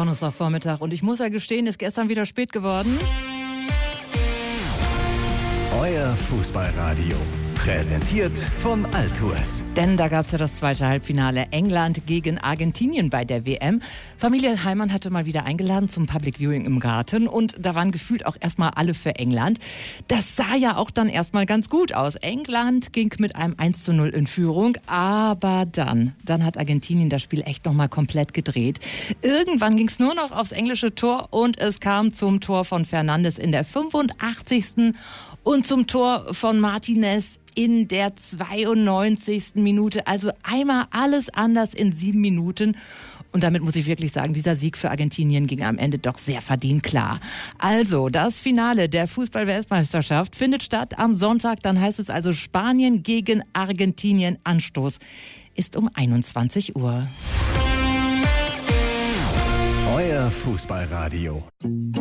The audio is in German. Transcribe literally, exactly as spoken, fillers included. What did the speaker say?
Donnerstagvormittag und ich muss ja gestehen, ist gestern wieder spät geworden. Euer Fußballradio. Präsentiert vom Altours. Denn da gab es ja das zweite Halbfinale England gegen Argentinien bei der W M. Familie Heimann hatte mal wieder eingeladen zum Public Viewing im Garten und da waren gefühlt auch erstmal alle für England. Das sah ja auch dann erstmal ganz gut aus. England ging mit einem eins zu null in Führung, aber dann, dann hat Argentinien das Spiel echt nochmal komplett gedreht. Irgendwann ging es nur noch aufs englische Tor und es kam zum Tor von Fernandes in der fünfundachtzigsten und zum Tor von Martinez in der zweiundneunzigsten Minute. Also einmal alles anders in sieben Minuten. Und damit muss ich wirklich sagen, dieser Sieg für Argentinien ging am Ende doch sehr verdient klar. Also, das Finale der Fußball-Weltmeisterschaft findet statt am Sonntag. Dann heißt es also Spanien gegen Argentinien. Anstoß ist um einundzwanzig Uhr. Euer Fußballradio.